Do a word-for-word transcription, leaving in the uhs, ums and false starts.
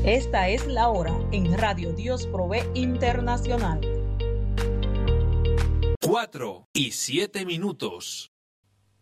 Esta es la hora en Radio Dios Provee Internacional. Cuatro y siete minutos.